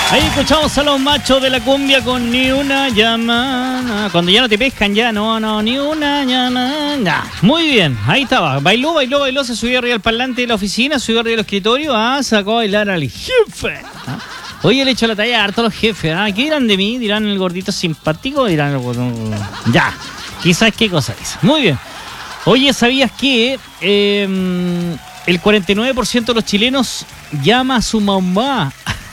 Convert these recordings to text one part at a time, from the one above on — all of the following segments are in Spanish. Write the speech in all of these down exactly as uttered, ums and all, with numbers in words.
Ahí escuchamos a los machos de la cumbia con ni una llamada. Cuando ya no te pescan, ya no, no, ni una llamada. Muy bien, ahí estaba. Bailó, bailó, bailó, se subió arriba al parlante de la oficina, subió arriba del escritorio, ah, sacó a bailar al jefe. ¿Ah? Oye, le echo la talla a harto a los jefes. ¿Ah? ¿Qué dirán de mí? ¿Dirán el gordito simpático? ¿Dirán el... Ya, quizás qué cosa dice. Muy bien. Oye, ¿sabías que eh, el cuarenta y nueve por ciento de los chilenos llama a su mamá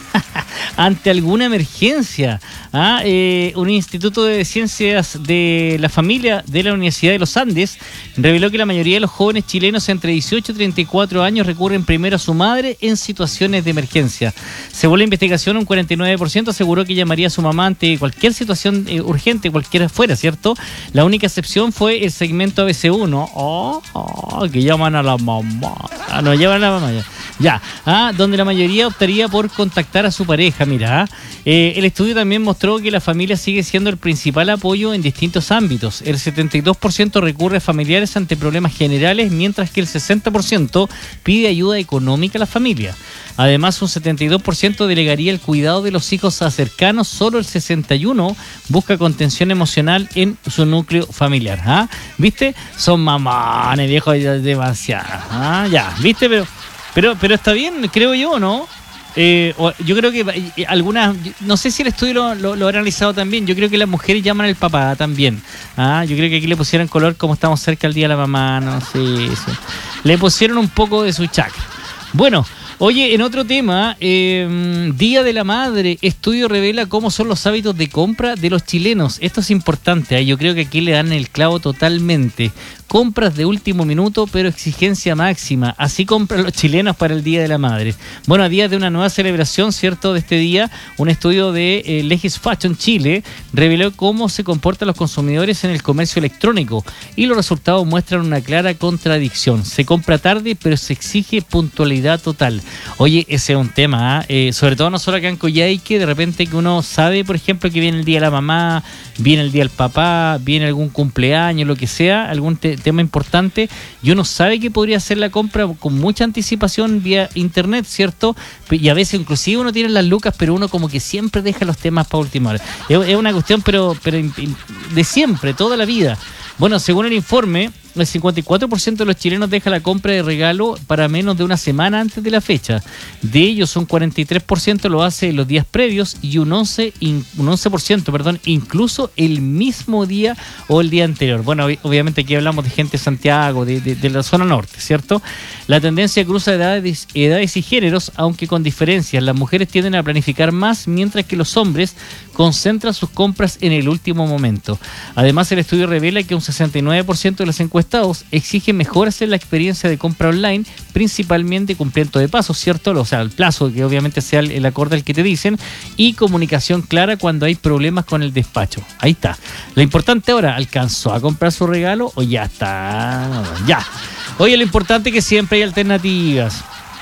ante alguna emergencia? ¿Ah? Eh, un instituto de ciencias de la familia de la Universidad de los Andes reveló que la mayoría de los jóvenes chilenos entre dieciocho y treinta y cuatro años recurren primero a su madre en situaciones de emergencia. Según la investigación, un cuarenta y nueve por ciento aseguró que llamaría a su mamá ante cualquier situación eh, urgente, cualquiera fuera, ¿cierto? La única excepción fue el segmento A B C uno, oh, oh, que llaman a la mamá. Ah, no, llaman a la mamá ya. Ya, ah, donde la mayoría optaría por contactar a su pareja, mira. Ah. Eh, el estudio también mostró que la familia sigue siendo el principal apoyo en distintos ámbitos. El setenta y dos por ciento recurre a familiares ante problemas generales, mientras que el sesenta por ciento pide ayuda económica a la familia. Además, un setenta y dos por ciento delegaría el cuidado de los hijos a cercanos, solo el sesenta y uno por ciento busca contención emocional en su núcleo familiar. ¿Ah? ¿Viste? Son mamones, viejo, demasiado. ¿Ah? Ya, ¿viste? Pero... Pero, pero está bien, creo yo, ¿no? Eh, yo creo que algunas, no sé si el estudio lo, lo, lo ha analizado también, yo creo que las mujeres llaman al papá también. Ah, yo creo que aquí le pusieron color como estamos cerca del Día de la Mamá, no sé, sí, sí. Le pusieron un poco de su chakra. Bueno, oye, en otro tema, eh, Día de la Madre, estudio revela cómo son los hábitos de compra de los chilenos. Esto es importante, ¿eh? Yo creo que aquí le dan el clavo totalmente. Compras de último minuto, pero exigencia máxima. Así compran los chilenos para el Día de la Madre. Bueno, a días de una nueva celebración, ¿cierto?, de este día, un estudio de eh, Legis Fashion Chile reveló cómo se comportan los consumidores en el comercio electrónico y los resultados muestran una clara contradicción. Se compra tarde, pero se exige puntualidad total. Oye, ese es un tema, ¿eh? Eh, sobre todo no solo acá en Coyhaique, de repente que uno sabe, por ejemplo, que viene el Día de la Mamá, viene el Día del Papá, viene algún cumpleaños, lo que sea, algún te tema importante, y uno sabe que podría hacer la compra con mucha anticipación vía internet, ¿cierto? Y a veces inclusive uno tiene las lucas, pero uno como que siempre deja los temas para última hora. Es, es una cuestión, pero, pero de siempre, toda la vida. Bueno, según el informe, el cincuenta y cuatro por ciento de los chilenos deja la compra de regalo para menos de una semana antes de la fecha. De ellos, un cuarenta y tres por ciento lo hace los días previos y un once por ciento, un once por ciento, perdón, incluso el mismo día o el día anterior. Bueno, obviamente aquí hablamos de gente de Santiago, de, de, de la zona norte, ¿cierto? La tendencia cruza edades, edades y géneros, aunque con diferencias. Las mujeres tienden a planificar más, mientras que los hombres concentran sus compras en el último momento. Además, el estudio revela que un sesenta y nueve por ciento de los encuestados exigen mejoras en la experiencia de compra online, principalmente cumplimiento de pasos, ¿cierto? O sea, el plazo, que obviamente sea el, el acorde al que te dicen, y comunicación clara cuando hay problemas con el despacho. Ahí está. Lo importante ahora, ¿alcanzó a comprar su regalo o ya está? Ya. Oye, lo importante es que siempre hay alternativas.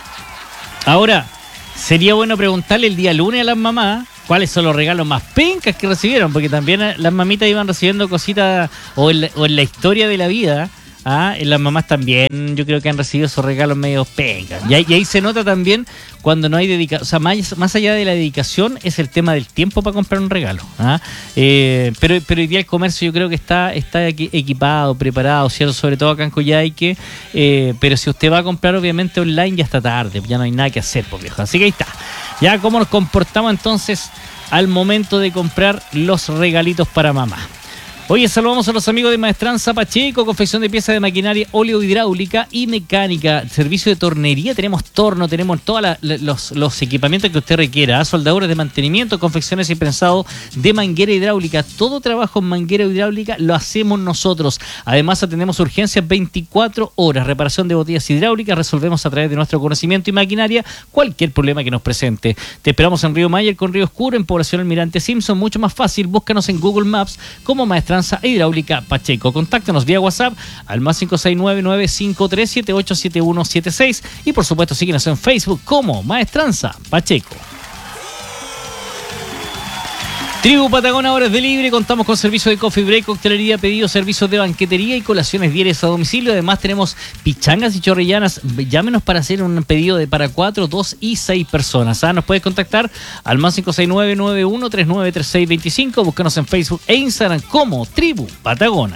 Ahora, sería bueno preguntarle el día lunes a las mamás cuáles son los regalos más pencas que recibieron, porque también las mamitas iban recibiendo cositas, o en la, o en la historia de la vida, ¿ah? Las mamás también, yo creo que han recibido esos regalos medio pencas. Y ahí, y ahí se nota también cuando no hay dedicación, o sea, más, más allá de la dedicación, es el tema del tiempo para comprar un regalo. ¿Ah? Eh, pero, pero hoy día el comercio yo creo que está, está equipado, preparado, ¿cierto? Sobre todo acá en Coyhaique, eh, pero si usted va a comprar obviamente online ya está tarde, ya no hay nada que hacer, pues, viejo. Así que ahí está. Ya cómo nos comportamos entonces al momento de comprar los regalitos para mamá. Oye, saludamos a los amigos de Maestranza Pacheco, confección de piezas de maquinaria oleohidráulica y mecánica, servicio de tornería, tenemos torno, tenemos todos los, los equipamientos que usted requiera, ¿eh? Soldaduras de mantenimiento, confecciones y prensado de manguera hidráulica, todo trabajo en manguera hidráulica lo hacemos nosotros. Además atendemos urgencias veinticuatro horas, reparación de botellas hidráulicas, resolvemos a través de nuestro conocimiento y maquinaria cualquier problema que nos presente. Te esperamos en Río Mayer con Río Oscuro, en Población Almirante Simpson, mucho más fácil, búscanos en Google Maps como Maestranza Hidráulica Pacheco. Contáctanos vía WhatsApp al más cinco seis nueve, nueve cinco tres, siete ocho siete uno siete seis y por supuesto síguenos en Facebook como Maestranza Pacheco. Tribu Patagona, ahora es de libre. Contamos con servicio de coffee break, coctelería, pedidos, servicios de banquetería y colaciones diarias a domicilio. Además tenemos pichangas y chorrillanas. Llámenos para hacer un pedido de para cuatro, dos y seis personas. ¿Ah? Nos puedes contactar al más cinco seis nueve, nueve uno tres nueve tres seis dos cinco. Búscanos en Facebook e Instagram como Tribu Patagona.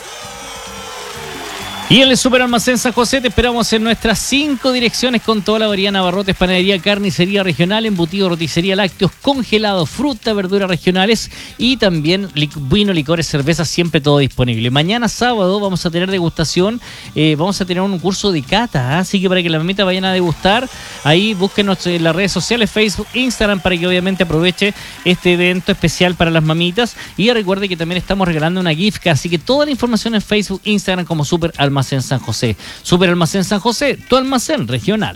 Y en el Super Almacén San José te esperamos en nuestras cinco direcciones con toda la variedad: abarrotes, panadería, carnicería regional, embutido, roticería, lácteos, congelados, fruta, verduras regionales y también vino, licores, cervezas, siempre todo disponible. Mañana sábado vamos a tener degustación, eh, vamos a tener un curso de cata, ¿eh? Así que para que las mamitas vayan a degustar, ahí búsquenos en las redes sociales, Facebook, Instagram, para que obviamente aproveche este evento especial para las mamitas. Y recuerde que también estamos regalando una gift card, así que toda la información en Facebook, Instagram como Super Almacén Almacén San José. Super Almacén San José, tu almacén regional.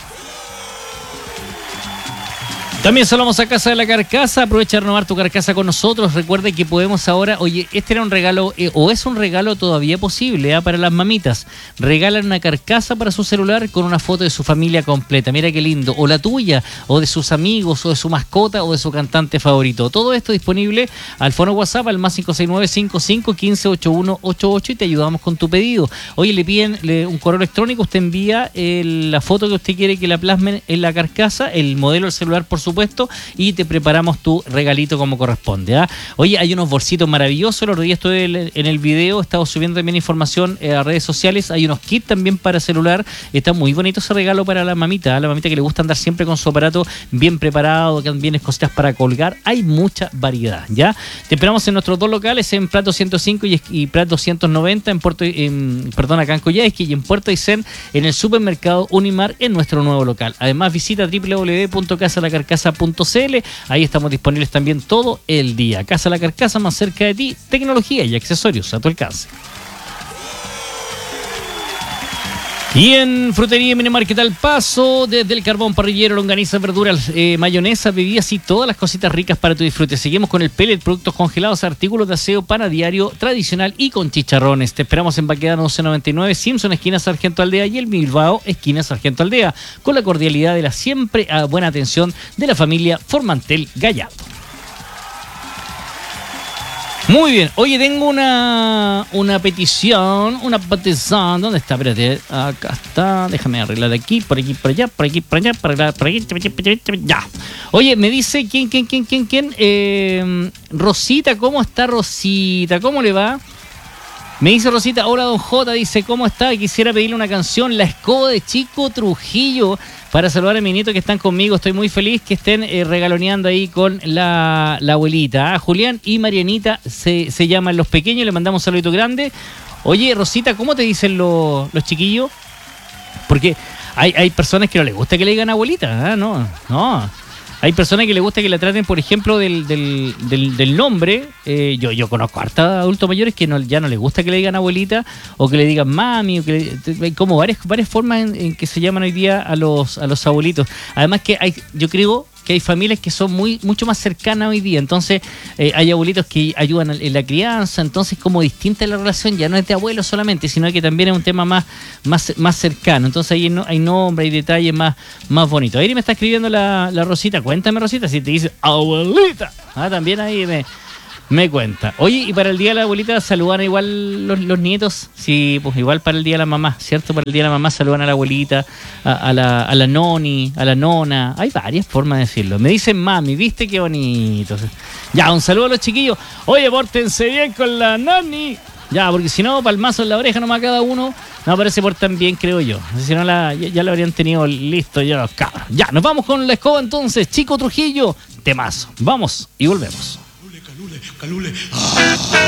También saludamos a Casa de la Carcasa. Aprovecha de renovar tu carcasa con nosotros. Recuerde que podemos ahora, oye, este era un regalo, eh, o es un regalo todavía posible ¿eh? para las mamitas. Regalan una carcasa para su celular con una foto de su familia completa. Mira qué lindo. O la tuya, o de sus amigos, o de su mascota, o de su cantante favorito. Todo esto disponible al fono WhatsApp al más cinco seis nueve, cinco cinco, uno cinco, ocho uno ocho ocho y te ayudamos con tu pedido. Oye, le piden le, un correo electrónico, usted envía el, la foto que usted quiere que la plasmen en la carcasa, el modelo del celular, por supuesto, y te preparamos tu regalito como corresponde. ¿eh? Oye, hay unos bolsitos maravillosos. El otro día estuve en el video, he estado subiendo también información eh, a redes sociales. Hay unos kits también para celular. Está muy bonito ese regalo para la mamita, ¿eh? La mamita que le gusta andar siempre con su aparato bien preparado, que también es cositas para colgar. Hay mucha variedad, ¿ya? Te esperamos en nuestros dos locales, en Prat doscientos cinco y, y Prat doscientos noventa, en Puerto, en, perdón, acá en Coyhaique, y en Puerto Aysén, en el supermercado Unimar, en nuestro nuevo local. Además, visita doble u doble u doble u punto casa la carcasa punto c l. Ahí estamos disponibles también todo el día. Casa La Carcasa, más cerca de ti, tecnología y accesorios a tu alcance. Y en Frutería y Minimarket Al Paso, desde el carbón parrillero, longaniza, verduras, eh, mayonesa, bebidas y todas las cositas ricas para tu disfrute. Seguimos con el pellet, productos congelados, artículos de aseo para diario, tradicional y con chicharrones. Te esperamos en Baquedano once noventa y nueve, Simpson, esquina Sargento Aldea, y el Bilbao, esquina Sargento Aldea, con la cordialidad de la siempre a buena atención de la familia Formantel Gallardo. Muy bien, oye, tengo una una petición, una petición, ¿dónde está? Espérate, acá está, déjame arreglar de aquí, por aquí, por allá, por aquí, por allá, por allá, por aquí, ya. Oye, me dice, ¿quién, quién, quién, quién, quién? Eh, Rosita, ¿cómo está Rosita? ¿Cómo le va? Me dice Rosita, hola don J, dice, ¿cómo está? Quisiera pedirle una canción, La Escoba de Chico Trujillo, para saludar a mis nietos que están conmigo. Estoy muy feliz que estén eh, regaloneando ahí con la, la abuelita. ¿Ah? Julián y Marianita se, se llaman los pequeños, le mandamos un saludito grande. Oye, Rosita, ¿cómo te dicen los, los chiquillos? Porque hay, hay personas que no les gusta que le digan abuelita, ¿ah? No, no. Hay personas que les gusta que la traten, por ejemplo, del, del, del, del nombre. Eh, yo, yo conozco a hartos adultos mayores que no, ya no les gusta que le digan abuelita o que le digan mami. O que le, hay como varias, varias formas en, en que se llaman hoy día a los, a los abuelitos. Además que hay, yo creo que hay familias que son muy mucho más cercanas hoy día. Entonces eh, hay abuelitos que ayudan en la crianza. Entonces como distinta la relación, ya no es de abuelo solamente, sino que también es un tema más, más, más cercano. Entonces ahí no, hay nombres, hay detalles más, más bonitos. Ahí me está escribiendo la, la Rosita. Cuéntame, Rosita, si te dice abuelita. Ah, también ahí me... Me cuenta. Oye, y para el Día de la Abuelita saludan igual los, los nietos. Sí, pues igual para el Día de la Mamá, ¿cierto? Para el Día de la Mamá saludan a la abuelita, a, a la a la noni, a la nona. Hay varias formas de decirlo. Me dicen mami, ¿viste qué bonito? Ya, un saludo a los chiquillos. Oye, pórtense bien con la noni. Ya, porque si no, palmazo en la oreja nomás cada uno. No, pero se portan bien, creo yo. Si no, la, ya, ya lo habrían tenido listo ya los cabros. Ya, nos vamos con La Escoba entonces. Chico Trujillo, temazo. Vamos y volvemos. Calule, calule. Ah.